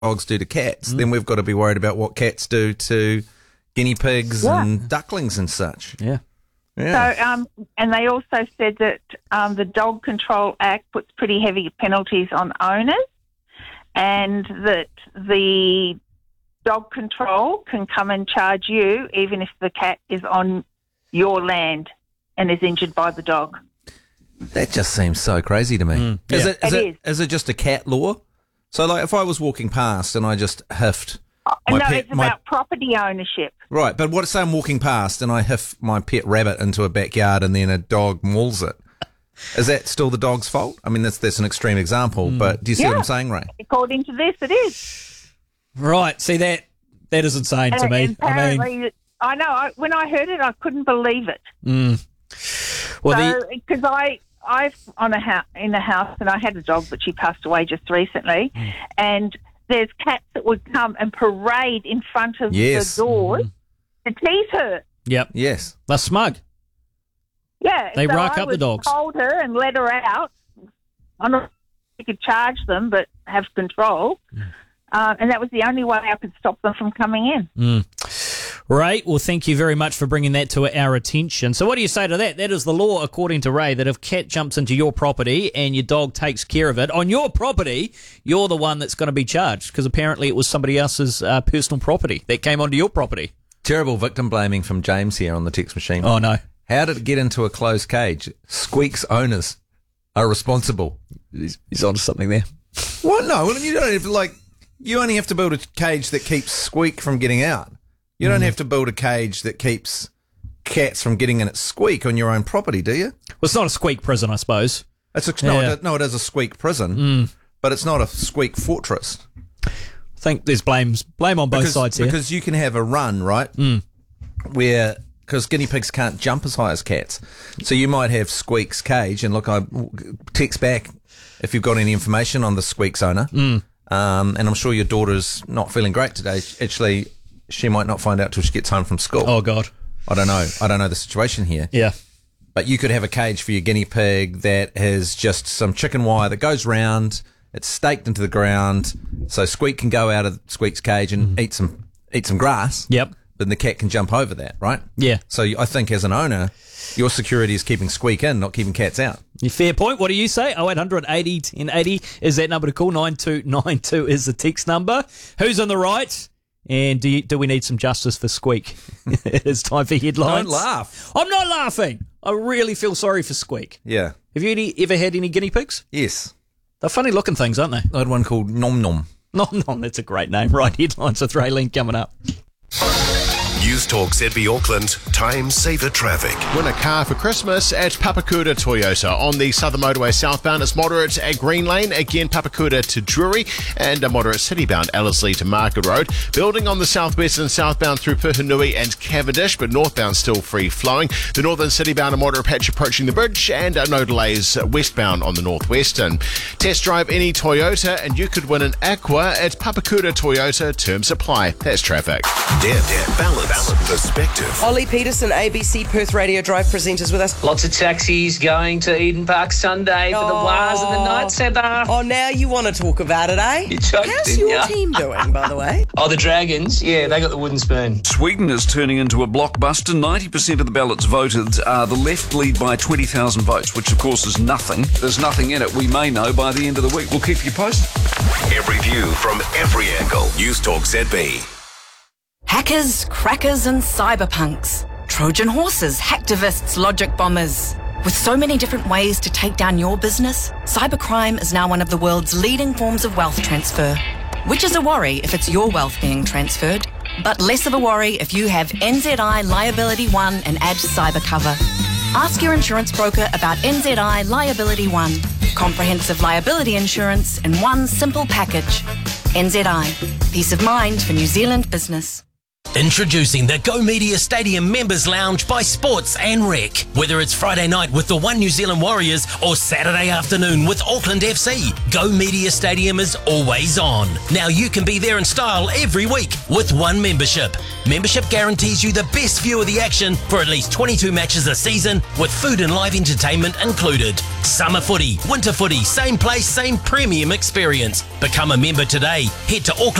dogs do to cats, then we've got to be worried about what cats do to guinea pigs and ducklings and such. Yeah. So, and they also said that the Dog Control Act puts pretty heavy penalties on owners, and that the dog control can come and charge you even if the cat is on your land and is injured by the dog. That just seems so crazy to me. Is it just a cat law? So, like, if I was walking past and I just hiffed it's about property ownership. Right, but what if I'm walking past and I hiff my pet rabbit into a backyard and then a dog mauls it? Is that still the dog's fault? I mean, that's an extreme example, but do you see what I'm saying, Ray? According to this, it is. Right, see, that is insane to me. Apparently, I know, when I heard it, I couldn't believe it. Well, because I've in a house, and I had a dog, but she passed away just recently, and there's cats that would come and parade in front of the doors to tease her. Yep. Yes. They're smug. Yeah. They rock up the dogs. I told her and let her out. I'm not sure you could charge them, but have control. And that was the only way I could stop them from coming in. Ray, well, thank you very much for bringing that to our attention. So what do you say to that? That is the law, according to Ray, that if cat jumps into your property and your dog takes care of it on your property, you're the one that's going to be charged, because apparently it was somebody else's personal property that came onto your property. Terrible victim blaming from James here on the text machine. Oh, no. How did it get into a closed cage? Squeak's owners are responsible. He's onto something there. What? No, well, you don't have you only have to build a cage that keeps Squeak from getting out. You don't have to build a cage that keeps cats from getting in its Squeak on your own property, do you? Well, it's not a Squeak prison, I suppose. It is a Squeak prison, but it's not a Squeak fortress. I think there's blame on both sides here. Because you can have a run, right, because guinea pigs can't jump as high as cats. So you might have Squeak's cage, and look, I text back if you've got any information on the Squeak's owner. And I'm sure your daughter's not feeling great today. Actually, she might not find out till she gets home from school. Oh, God. I don't know the situation here. Yeah. But you could have a cage for your guinea pig that has just some chicken wire that goes round. It's staked into the ground, so Squeak can go out of Squeak's cage and eat some grass. Yep. Then the cat can jump over that, right? Yeah. So I think as an owner, your security is keeping Squeak in, not keeping cats out. Fair point. What do you say? 0800 80 1080 is that number to call. 9292 is the text number. Who's on the right? And do we need some justice for Squeak? It's time for headlines. Don't laugh. I'm not laughing. I really feel sorry for Squeak. Yeah. Have you ever had any guinea pigs? Yes. They're funny looking things, aren't they? I had one called Nom Nom. Nom Nom, that's a great name. Right, headlines with Raylene coming up. News Talk ZB Auckland, time saver traffic. Win a car for Christmas at Papakura Toyota. On the Southern Motorway southbound, it's moderate at Green Lane, again Papakura to Drury, and a moderate citybound Ellerslie to Market Road. Building on the southwest and southbound through Puhunui and Cavendish, but northbound still free flowing. The northern citybound, a moderate patch approaching the bridge, and no delays westbound on the northwestern. Test drive any Toyota and you could win an Aqua at Papakura Toyota. Terms apply. That's traffic. Balance. Perspective. Ollie Peterson, ABC Perth Radio Drive presenters with us. Lots of taxis going to Eden Park Sunday for the Wars of the Night Centre. Oh, now you want to talk about it, eh? You choked, How's your team doing, by the way? Oh, the Dragons? Yeah, they got the wooden spoon. Sweden is turning into a blockbuster. 90% of the ballots voted. The left lead by 20,000 votes, which of course is nothing. There's nothing in it. We may know by the end of the week. We'll keep you posted. Every view from every angle. News Talk ZB. Hackers, crackers and cyberpunks. Trojan horses, hacktivists, logic bombers. With so many different ways to take down your business, cybercrime is now one of the world's leading forms of wealth transfer. Which is a worry if it's your wealth being transferred, but less of a worry if you have NZI Liability One and add cyber cover. Ask your insurance broker about NZI Liability One. Comprehensive liability insurance in one simple package. NZI. Peace of mind for New Zealand business. Introducing the Go Media Stadium Members Lounge by Sports and Rec. Whether it's Friday night with the One New Zealand Warriors or Saturday afternoon with Auckland FC, Go Media Stadium is always on. Now you can be there in style every week with one membership. Membership guarantees you the best view of the action for at least 22 matches a season with food and live entertainment included. Summer footy, winter footy, same place, same premium experience. Become a member today. Head to Auckland